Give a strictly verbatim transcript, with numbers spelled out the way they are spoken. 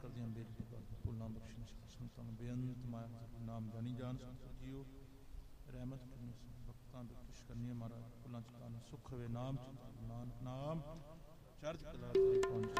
ਕਰਦਿਆਂ ਬੇਨਤੀ ਕਰਦੇ ਭੁੱਲਾਂ ਬਖਸ਼ਣ ਸੰਤਾਂ ਨੂੰ ਬੇਅੰਤ ਮਾਇਆ ਨਾਮ ਜਾਣੀ ਜਾਣ ਸੰਤ ਜੀਓ ਰਹਿਮਤ ਕਰਨੀ ਭਗਤਾਂ ਦੇ ਖੁਸ਼ ਕਰਨੀ ਮਹਾਰਾਜ ਭੁੱਲਾਂ ਚੁਕਾਉਣ ਸੁੱਖ ਹੋਵੇ ਨਾਮ ਨਾਨਕ ਨਾਮ ਚੜ੍ਹਦੀ ਕਲਾ ਤੇਰੀ ਪਹੁੰਚ